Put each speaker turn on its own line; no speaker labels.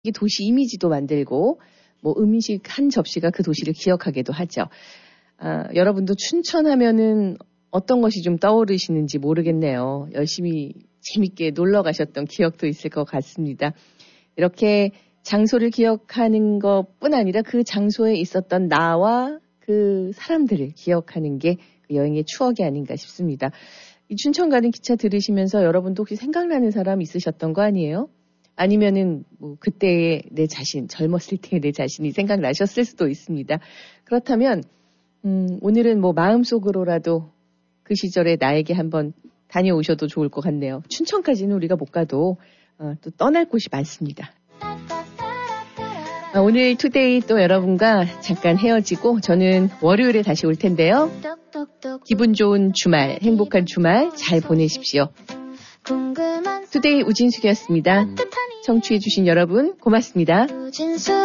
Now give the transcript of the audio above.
이 도시 이미지도 만들고 뭐 음식 한 접시가 그 도시를 기억하게도 하죠. 여러분도 춘천하면은 어떤 것이 좀 떠오르시는지 모르겠네요. 열심히 재밌게 놀러 가셨던 기억도 있을 것 같습니다. 이렇게 장소를 기억하는 것뿐 아니라 그 장소에 있었던 나와 그 사람들을 기억하는 게 그 여행의 추억이 아닌가 싶습니다. 이 춘천 가는 기차 들으시면서 여러분도 혹시 생각나는 사람 있으셨던 거 아니에요? 아니면은 뭐 그때의 내 자신, 젊었을 때의 내 자신이 생각나셨을 수도 있습니다. 그렇다면 오늘은 뭐 마음속으로라도 그 시절에 나에게 한번 다녀오셔도 좋을 것 같네요. 춘천까지는 우리가 못 가도 또 떠날 곳이 많습니다. 오늘 투데이 또 여러분과 잠깐 헤어지고 저는 월요일에 다시 올 텐데요. 기분 좋은 주말, 행복한 주말 잘 보내십시오. 투데이 우진숙이었습니다. 청취해주신 여러분 고맙습니다.